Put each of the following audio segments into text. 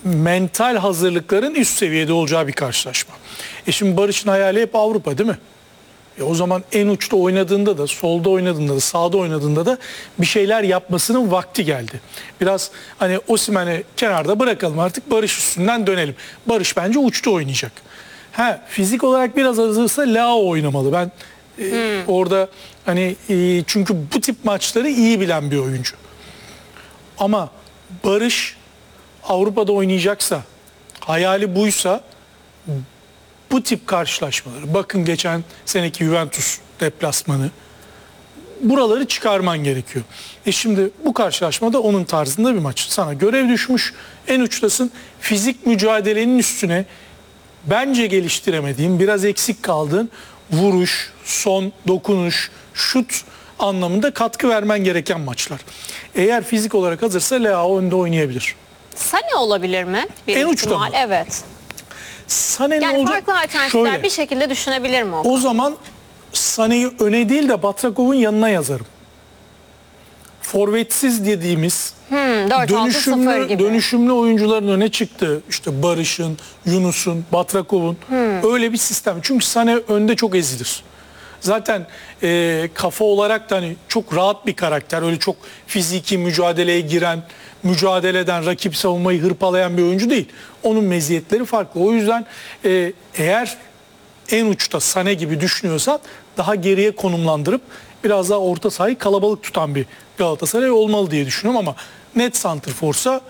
mental hazırlıkların üst seviyede olacağı bir karşılaşma. Şimdi Barış'ın hayali hep Avrupa değil mi? O zaman en uçta oynadığında da, solda oynadığında da, sağda oynadığında da bir şeyler yapmasının vakti geldi. Biraz hani Osimhen'i kenarda bırakalım, artık Barış üstünden dönelim. Barış bence uçta oynayacak. Fizik olarak biraz hazırsa Leao oynamalı. Ben orada hani çünkü bu tip maçları iyi bilen bir oyuncu. Ama Barış Avrupa'da oynayacaksa, hayali buysa, bu tip karşılaşmaları, bakın geçen seneki Juventus deplasmanı, buraları çıkarman gerekiyor. Şimdi bu karşılaşmada onun tarzında bir maç. Sana görev düşmüş, en uçtasın. Fizik mücadelenin üstüne bence geliştiremediğin, biraz eksik kaldığın vuruş, son dokunuş, şut anlamında katkı vermen gereken maçlar. Eğer fizik olarak hazırsa Leao önde oynayabilir. Sané olabilir mi? En uçta mı? Evet. Sané'nin Yani olacak. farklı alternatifler bir şekilde düşünebilir mi? O zaman Sané'yi öne değil de Batrakov'un yanına yazarım. Forvetsiz dediğimiz 4-6-0 gibi. dönüşümlü oyuncuların öne çıktığı, işte Barış'ın, Yunus'un, Batrakov'un öyle bir sistem. Çünkü Sané önde çok ezilir. Zaten kafa olarak da hani çok rahat bir karakter. Öyle çok fiziki mücadeleye giren, mücadele eden, rakip savunmayı hırpalayan bir oyuncu değil. Onun meziyetleri farklı. O yüzden eğer en uçta Sané gibi düşünüyorsan daha geriye konumlandırıp biraz daha orta sahayı kalabalık tutan bir Galatasaray olmalı diye düşünüyorum ama net santrforsa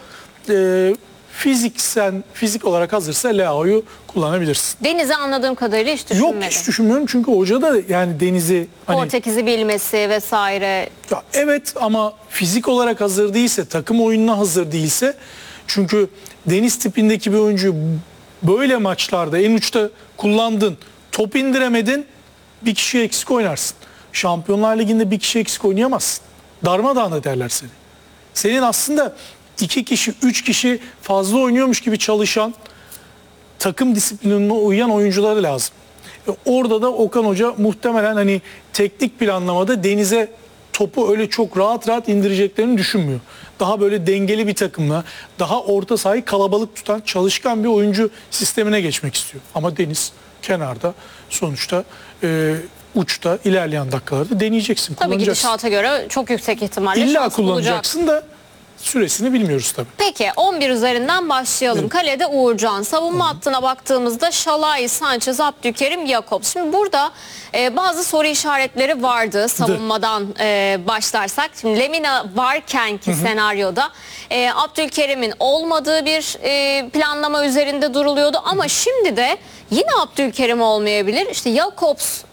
fizik olarak hazırsa Leao'yu kullanabilirsin. Deniz'i anladığım kadarıyla hiç düşünmedim. Yok, hiç düşünmüyorum çünkü hoca da yani Deniz'i hani, Portekiz'i bilmesi vesaire. ya evet, ama fizik olarak hazır değilse, takım oyununa hazır değilse, çünkü Deniz tipindeki bir oyuncu böyle maçlarda en uçta kullandın, top indiremedin, bir kişi eksik oynarsın. Şampiyonlar Ligi'nde bir kişi eksik oynayamazsın. Darmadağın ederler seni. Senin aslında 2 kişi, 3 kişi fazla oynuyormuş gibi çalışan, takım disiplinine uyan oyuncuları lazım. Orada da Okan Hoca muhtemelen hani teknik planlamada Deniz'e topu öyle çok rahat rahat indireceklerini düşünmüyor. Daha böyle dengeli bir takımla, daha orta sahayı kalabalık tutan, çalışkan bir oyuncu sistemine geçmek istiyor. Ama Deniz kenarda sonuçta uçta ilerleyen dakikalarda deneyeceksin, Tabii kullanacaksın. gidişata göre çok yüksek ihtimalle İlla şans kullanacaksın da süresini bilmiyoruz tabii. Peki 11 üzerinden başlayalım. Evet. Kalede Uğurcan. Savunma hattına baktığımızda Şalai, Sanchez, Abdülkerim, Jakobs. Şimdi burada bazı soru işaretleri vardı savunmadan başlarsak. Şimdi Lemina varkenki senaryoda Abdülkerim'in olmadığı bir planlama üzerinde duruluyordu. Ama şimdi de yine Abdülkerim olmayabilir. İşte Jakobs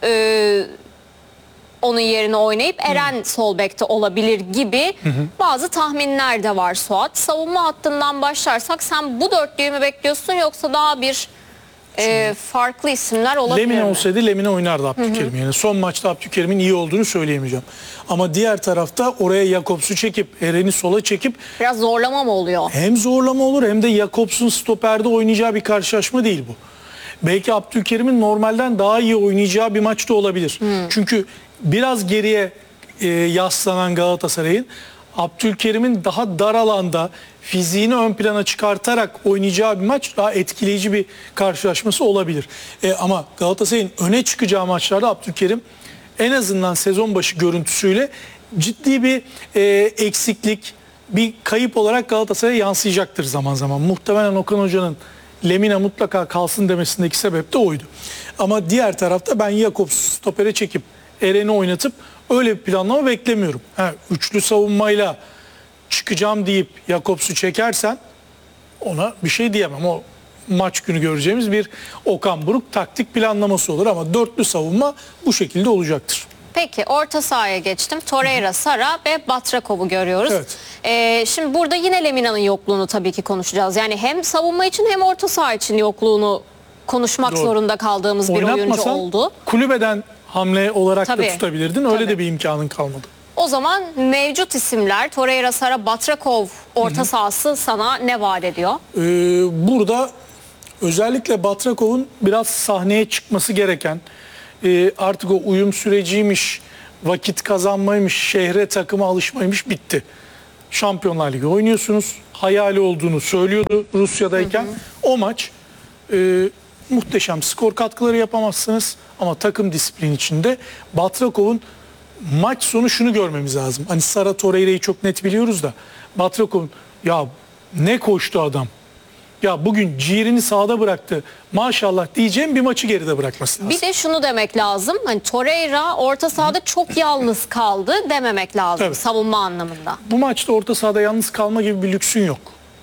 onun yerine oynayıp Eren sol bekte olabilir gibi bazı tahminler de var Suat. Savunma hattından başlarsak sen bu dörtlüyü mü bekliyorsun yoksa daha bir farklı isimler olabilir Lemina mi? olsaydı Lemina oynardı Abdülkerim. Yani son maçta Abdülkerim'in iyi olduğunu söyleyemeyeceğim. Ama diğer tarafta oraya Jakobs'u çekip Eren'i sola çekip Biraz zorlama mı oluyor? hem zorlama olur hem de Jakobs'un stoperde oynayacağı bir karşılaşma değil bu. Belki Abdülkerim'in normalden daha iyi oynayacağı bir maçta olabilir. Çünkü biraz geriye yaslanan Galatasaray'ın Abdülkerim'in daha dar alanda fiziğini ön plana çıkartarak oynayacağı bir maç, daha etkileyici bir karşılaşması olabilir. Ama Galatasaray'ın öne çıkacağı maçlarda Abdülkerim en azından sezon başı görüntüsüyle ciddi bir eksiklik, bir kayıp olarak Galatasaray'a yansıyacaktır zaman zaman. Muhtemelen Okan Hoca'nın Lemina mutlaka kalsın demesindeki sebep de oydu. Ama diğer tarafta ben Jakobs'u stopere çekip Eren'i oynatıp öyle bir planlama beklemiyorum. Üçlü savunmayla çıkacağım deyip Jakobs'u çekersen ona bir şey diyemem. O maç günü göreceğimiz bir Okan Buruk taktik planlaması olur ama dörtlü savunma bu şekilde olacaktır. Peki orta sahaya geçtim. Torreira, Sara ve Batrakov'u görüyoruz. Evet. Şimdi burada yine Lemina'nın yokluğunu tabii ki konuşacağız. Yani hem savunma için hem orta saha için yokluğunu konuşmak Doğru. zorunda kaldığımız bir oyuncu oldu. Kulübeden hamle olarak Tabii. da tutabilirdin. Öyle Tabii. de bir imkanın kalmadı. O zaman mevcut isimler Torreira, Sara, Batrakov orta sahası sana ne vaat ediyor? Burada özellikle Batrakov'un biraz sahneye çıkması gereken, artık o uyum süreciymiş, vakit kazanmaymış, şehre takıma alışmaymış bitti. Şampiyonlar Ligi oynuyorsunuz. Hayali olduğunu söylüyordu Rusya'dayken. O maç muhteşem skor katkıları yapamazsınız ama takım disiplin içinde Batrakov'un maç sonu şunu görmemiz lazım. Hani Sara Torreira'yı çok net biliyoruz da Batrakov'un ya ne koştu adam. Ya bugün ciğerini sahada bıraktı. Maşallah diyeceğim bir maçı geride bırakması lazım. Bir de şunu demek lazım. Hani Torreira orta sahada çok yalnız kaldı dememek lazım Evet. savunma anlamında. Bu maçta orta sahada yalnız kalma gibi bir lüksün yok.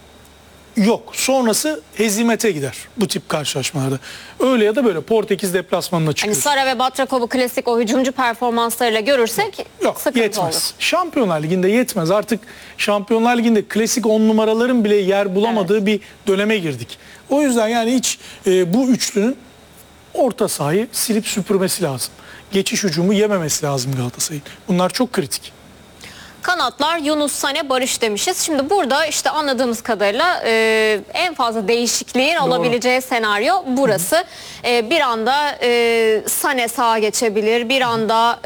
Yok. Sonrası hezimete gider bu tip karşılaşmalarda. Öyle ya da böyle Portekiz deplasmanına Hani çıkıyorsun. Sara ve Batrakov'u klasik o hücumcu performanslarıyla görürsek Yok, sıkıntı yetmez. olur. Şampiyonlar Ligi'nde yetmez. Artık Şampiyonlar Ligi'nde klasik 10 numaraların bile yer bulamadığı bir döneme girdik. O yüzden yani hiç bu üçlünün orta sahayı silip süpürmesi lazım. Geçiş hücumu yememesi lazım Galatasaray'ın. Bunlar çok kritik. Kanatlar Yunus, Sane, Barış demişiz. Şimdi burada işte anladığımız kadarıyla en fazla değişikliğin olabileceği senaryo burası. Bir anda Sane sağa geçebilir, bir anda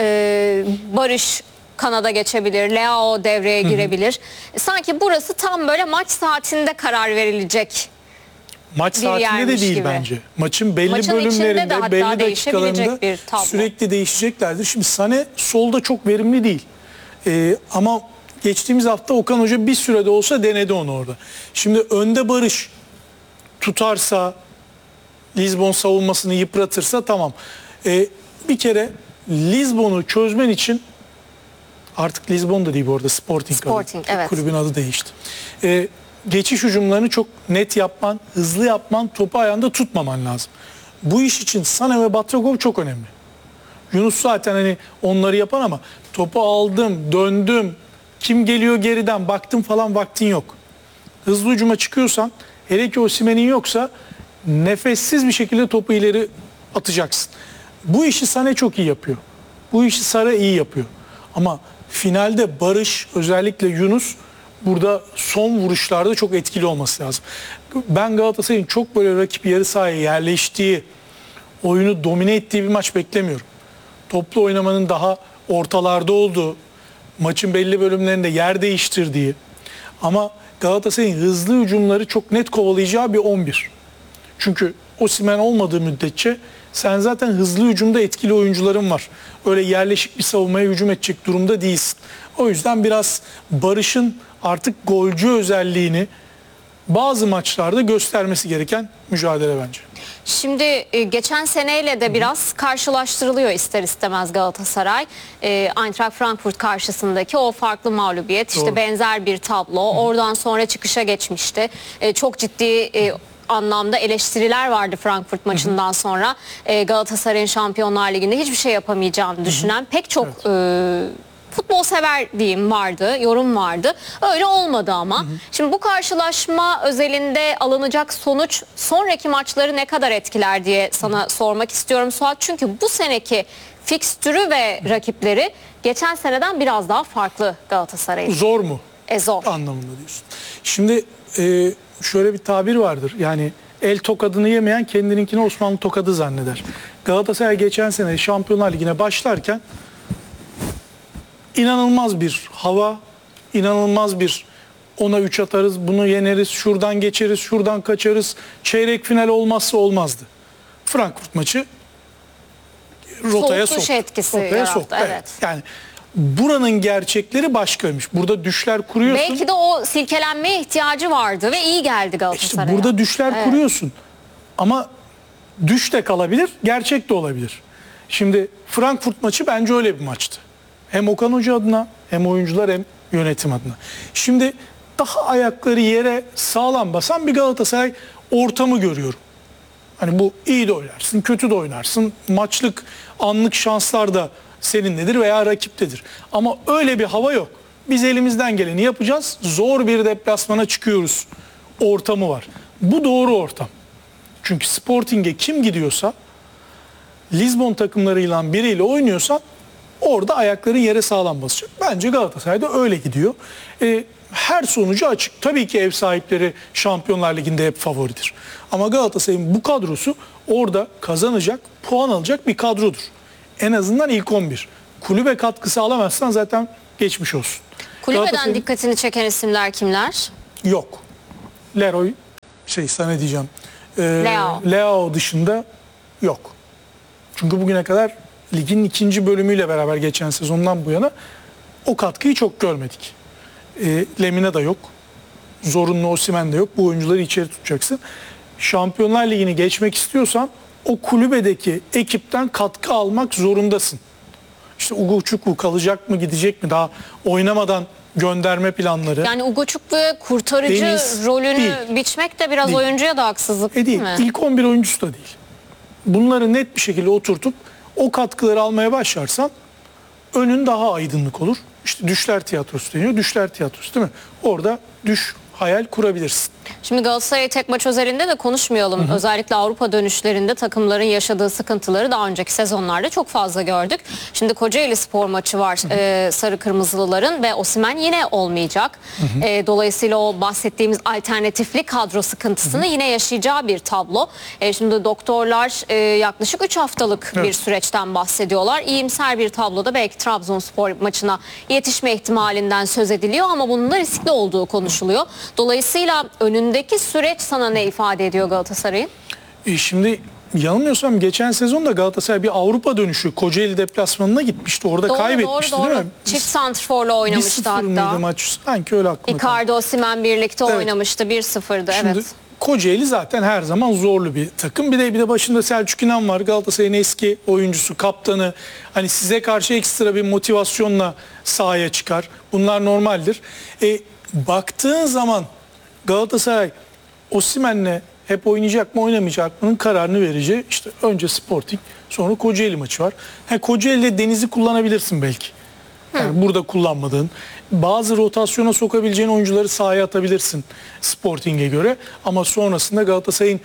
Barış kanada geçebilir, Leao devreye girebilir. Sanki burası tam böyle maç saatinde karar verilecek. Maç bir saatinde de yermiş değil gibi. bence. Maçın belli Maçın içinde de bölümlerinde, hatta belli değişebilecek dakikalarında bir tablo. sürekli değişeceklerdir. Şimdi Sané solda çok verimli değil. Ama geçtiğimiz hafta Okan Hoca bir sürede olsa denedi onu orada. Şimdi önde Barış tutarsa, Lizbon savunmasını yıpratırsa tamam. Bir kere Lizbon'u çözmen için artık Lizbon da değil bu arada Sporting Sporting, adı. evet. Kulübün adı değişti. Geçiş hücumlarını çok net yapman, hızlı yapman, topu ayağında tutmaman lazım. Bu iş için Sané ve Batragov çok önemli. Yunus zaten hani onları yapan ama topu aldım, döndüm, kim geliyor geriden baktım falan vaktin yok. Hızlı hücuma çıkıyorsan hele ki Osimhen'in yoksa nefessiz bir şekilde topu ileri atacaksın. Bu işi Sané çok iyi yapıyor. Bu işi Sara iyi yapıyor. Ama finalde Barış özellikle Yunus burada son vuruşlarda çok etkili olması lazım. Ben Galatasaray'ın çok böyle rakip yarı sahaya yerleştiği, oyunu domine ettiği bir maç beklemiyorum. Toplu oynamanın daha ortalarda olduğu, maçın belli bölümlerinde yer değiştirdiği ama Galatasaray'ın hızlı hücumları çok net kovalayacağı bir 11. Çünkü Osimhen olmadığı müddetçe sen zaten hızlı hücumda etkili oyuncuların var. Öyle yerleşik bir savunmaya hücum edecek durumda değilsin. O yüzden biraz Barış'ın artık golcü özelliğini bazı maçlarda göstermesi gereken mücadele bence. Şimdi geçen seneyle de biraz karşılaştırılıyor ister istemez Galatasaray. Eintracht Frankfurt karşısındaki o farklı mağlubiyet, işte Doğru. benzer bir tablo. Oradan sonra çıkışa geçmişti. Çok ciddi anlamda eleştiriler vardı Frankfurt maçından sonra. Galatasaray'ın Şampiyonlar Ligi'nde hiçbir şey yapamayacağını düşünen pek çok futbol sever diyeyim vardı, yorum vardı. Öyle olmadı ama. Şimdi bu karşılaşma özelinde alınacak sonuç sonraki maçları ne kadar etkiler diye sana sormak istiyorum Suat. Çünkü bu seneki fikstürü ve rakipleri geçen seneden biraz daha farklı Galatasaray'ın. Zor mu? Zor. Anlamında diyorsun. Şimdi şöyle bir tabir vardır. Yani el tokadını yemeyen kendininkini Osmanlı tokadı zanneder. Galatasaray geçen sene Şampiyonlar Ligi'ne başlarken inanılmaz bir hava, inanılmaz bir ona 3 atarız, bunu yeneriz, şuradan geçeriz, şuradan kaçarız. Çeyrek final olmazsa olmazdı. Frankfurt maçı rotaya Soğutuş soktu. etkisi Rotaya yarattı, soktu. evet. Yani buranın gerçekleri başkaymış. Burada düşler kuruyorsun. Belki de o silkelenmeye ihtiyacı vardı ve iyi geldi İşte Galatasaray'a. burada düşler kuruyorsun. Ama düş de kalabilir, gerçek de olabilir. Şimdi Frankfurt maçı bence öyle bir maçtı. Hem Okan Hoca adına, hem oyuncular, hem yönetim adına. Şimdi daha ayakları yere sağlam basan bir Galatasaray ortamı görüyorum. Hani bu iyi de oynarsın, kötü de oynarsın. Maçlık, anlık şanslar da seninledir veya rakiptedir. Ama öyle bir hava yok. Biz elimizden geleni yapacağız. Zor bir deplasmana çıkıyoruz. Ortamı var. Bu doğru ortam. Çünkü Sporting'e kim gidiyorsa, Lizbon takımlarıyla biriyle oynuyorsa orada ayakların yere sağlam basacak. Bence Galatasaray'da öyle gidiyor. Her sonucu açık. Tabii ki ev sahipleri Şampiyonlar Ligi'nde hep favoridir. Ama Galatasaray'ın bu kadrosu orada kazanacak, puan alacak bir kadrodur. En azından ilk 11. Kulübe katkısı alamazsan zaten geçmiş olsun. Kulübeden Galatasaray'ın- dikkatini çeken isimler kimler? Yok. Leroy sana diyeceğim. Leao. Dışında yok. Çünkü bugüne kadar ligin ikinci bölümüyle beraber geçen sezondan bu yana o katkıyı çok görmedik. Lemina da yok. Zorunlu Osimhen de yok. Bu oyuncuları içeri tutacaksın. Şampiyonlar Ligi'ni geçmek istiyorsan o kulübedeki ekipten katkı almak zorundasın. İşte Ugochukwu kalacak mı gidecek mi daha oynamadan gönderme planları. Yani Ugochukwu kurtarıcı Deniz rolünü değil. biçmek de biraz Değil. oyuncuya da haksızlık değil Değil. mi? İlk 11 oyuncusu da değil. Bunları net bir şekilde oturtup o katkıları almaya başlarsan önün daha aydınlık olur. İşte düşler tiyatrosu deniyor. Düşler tiyatrosu değil mi? Orada düş hayal kurabilirsin. Şimdi Galatasaray tek maç özelinde de konuşmayalım. Özellikle Avrupa dönüşlerinde takımların yaşadığı sıkıntıları daha önceki sezonlarda çok fazla gördük. Şimdi Kocaeli Spor maçı var sarı kırmızılıların ve Osimhen yine olmayacak. Dolayısıyla o bahsettiğimiz alternatifli kadro sıkıntısını yine yaşayacağı bir tablo. Şimdi doktorlar yaklaşık 3 haftalık bir süreçten bahsediyorlar. İyimser bir tabloda belki Trabzonspor maçına yetişme ihtimalinden söz ediliyor ama bunun da riskli olduğu konuşuluyor. Dolayısıyla önündeki süreç sana ne ifade ediyor Galatasaray'ın? Şimdi yanılmıyorsam geçen sezon da Galatasaray bir Avrupa dönüşü Kocaeli deplasmanına gitmişti. Orada kaybetmişti doğru. değil mi? Çift santrforla oynamıştı 1-0 mıydı hatta. maç? Sanki öyle aklıma kaldı. Icardi Osimhen birlikte Evet. oynamıştı. 1-0'dı Şimdi evet. Kocaeli zaten her zaman zorlu bir takım. Bir de başında Selçuk İnan var. Galatasaray'ın eski oyuncusu, kaptanı. Hani size karşı ekstra bir motivasyonla sahaya çıkar. Bunlar normaldir. Baktığın zaman Galatasaray Osimhen'le hep oynayacak mı oynamayacak mı'nın kararını vereceği işte önce Sporting sonra Kocaeli maçı var. Kocaeli'de Deniz'i kullanabilirsin belki. Yani burada kullanmadığın bazı rotasyona sokabileceğin oyuncuları sahaya atabilirsin Sporting'e göre. Ama sonrasında Galatasaray'ın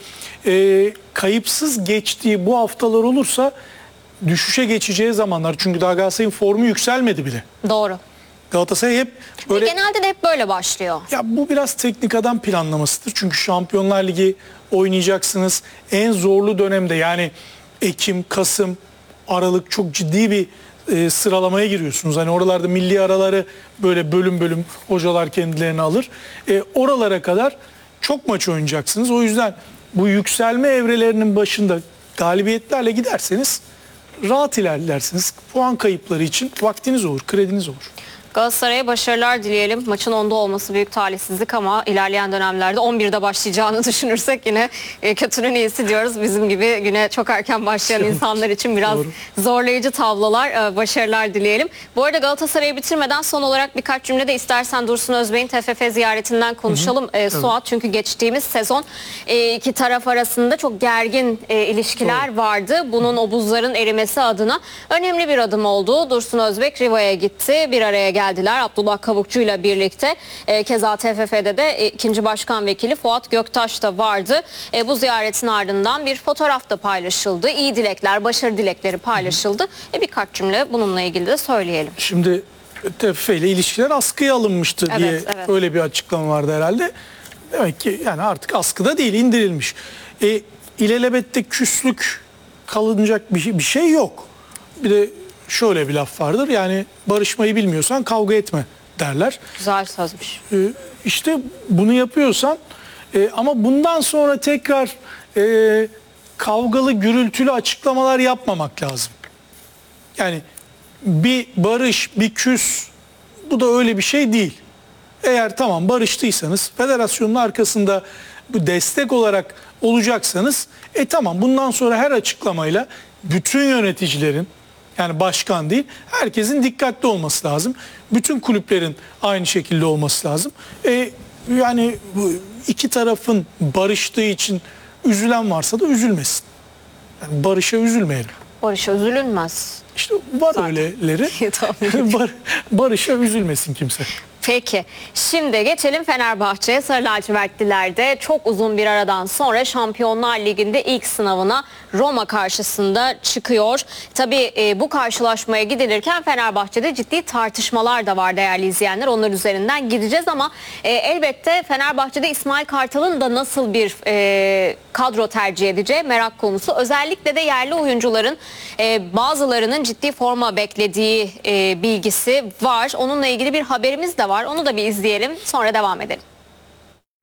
kayıpsız geçtiği bu haftalar olursa düşüşe geçeceği zamanlar. Çünkü daha Galatasaray'ın formu yükselmedi bile. Doğru. Galatasaray hep böyle... Genelde de hep böyle başlıyor. Ya bu biraz teknik adam planlamasıdır. Çünkü Şampiyonlar Ligi oynayacaksınız. En zorlu dönemde yani Ekim, Kasım, Aralık çok ciddi bir sıralamaya giriyorsunuz. Hani oralarda milli araları böyle bölüm bölüm hocalar kendilerini alır. Oralara kadar çok maç oynayacaksınız. O yüzden bu yükselme evrelerinin başında galibiyetlerle giderseniz rahat ilerlersiniz. Puan kayıpları için vaktiniz olur, krediniz olur. Galatasaray'a başarılar dileyelim. Maçın 10'da olması büyük talihsizlik ama ilerleyen dönemlerde 11'de başlayacağını düşünürsek yine kötünün iyisi diyoruz. Bizim gibi güne çok erken başlayan insanlar için biraz zorlayıcı tablolar. Başarılar dileyelim. Bu arada Galatasaray'ı bitirmeden son olarak birkaç cümle de istersen Dursun Özbey'in TFF ziyaretinden konuşalım. Suat, çünkü geçtiğimiz sezon iki taraf arasında çok gergin ilişkiler vardı. Bunun o buzların erimesi adına önemli bir adım oldu. Dursun Özbek Riva'ya gitti. Bir araya geldiler Abdullah Kavukçu ile birlikte. Keza TFF'de de ikinci başkan vekili Fuat Göktaş da vardı. Bu ziyaretin ardından bir fotoğraf da paylaşıldı. İyi dilekler, başarı dilekleri paylaşıldı. Birkaç cümle bununla ilgili de söyleyelim. Şimdi TFF ile ilişkiler askıya alınmıştı diye evet. öyle bir açıklama vardı herhalde. Demek ki yani artık askıda değil, indirilmiş. İlelebette küslük kalınacak bir şey yok. Bir de şöyle bir laf vardır, yani barışmayı bilmiyorsan kavga etme derler. Güzel sözmüş. İşte bunu yapıyorsan ama bundan sonra tekrar kavgalı gürültülü açıklamalar yapmamak lazım. Yani bir barış, bir küs, bu da öyle bir şey değil. Eğer tamam barıştıysanız, federasyonun arkasında bu destek olarak olacaksanız tamam, bundan sonra her açıklamayla bütün yöneticilerin, yani başkan değil, herkesin dikkatli olması lazım. Bütün kulüplerin aynı şekilde olması lazım. Yani bu iki tarafın barıştığı için üzülen varsa da üzülmesin. Yani barışa üzülmeyelim. Barış'a üzülünmez. İşte var Zaten. öyleleri. Barışa üzülmesin kimse. Peki, şimdi geçelim Fenerbahçe'ye. Sarı lacivertlilerde çok uzun bir aradan sonra Şampiyonlar Ligi'nde ilk sınavına Roma karşısında çıkıyor. Tabii bu karşılaşmaya gidilirken Fenerbahçe'de ciddi tartışmalar da var değerli izleyenler. Onlar üzerinden gideceğiz ama elbette Fenerbahçe'de İsmail Kartal'ın da nasıl bir kadro tercih edeceği merak konusu. Özellikle de yerli oyuncuların bazılarının ciddi forma beklediği bilgisi var. Onunla ilgili bir haberimiz de var. Onu da bir izleyelim, sonra devam edelim.